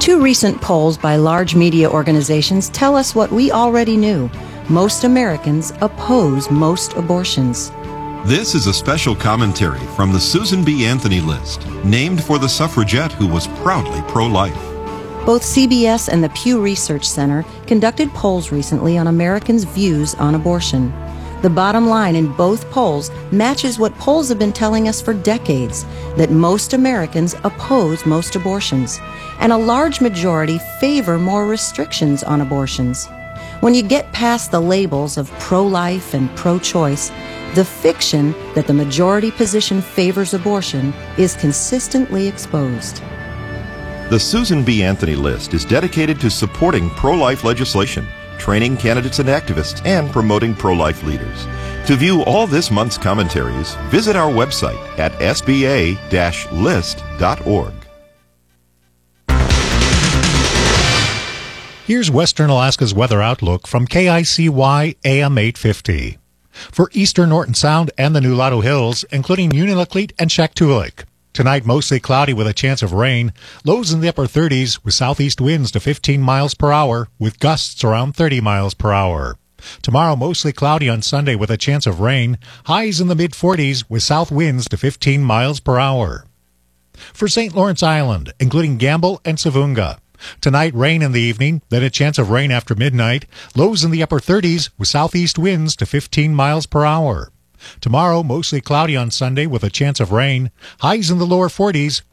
Two recent polls by large media organizations tell us what we already knew. Most Americans oppose most abortions. This is a special commentary from the Susan B. Anthony list, named for the suffragette who was proudly pro-life. Both CBS and the Pew Research Center conducted polls recently on Americans' views on abortion. The bottom line in both polls matches what polls have been telling us for decades, that most Americans oppose most abortions, and a large majority favor more restrictions on abortions. When you get past the labels of pro-life and pro-choice, the fiction that the majority position favors abortion is consistently exposed. The Susan B. Anthony list is dedicated to supporting pro-life legislation, training candidates and activists, and promoting pro-life leaders. To view all this month's commentaries, visit our website at sba-list.org. Here's Western Alaska's weather outlook from KICY AM 850. For eastern Norton Sound and the Nulato Hills, including Unalakleet and Shaktoolik. Tonight, mostly cloudy with a chance of rain. Lows in the upper 30s with southeast winds to 15 miles per hour with gusts around 30 miles per hour. Tomorrow, mostly cloudy on Sunday with a chance of rain. Highs in the mid-40s with south winds to 15 miles per hour. For St. Lawrence Island, including Gamble and Savunga. Tonight, rain in the evening, then a chance of rain after midnight. Lows in the upper 30s with southeast winds to 15 miles per hour. Tomorrow, mostly cloudy on Sunday with a chance of rain. Highs in the lower 40s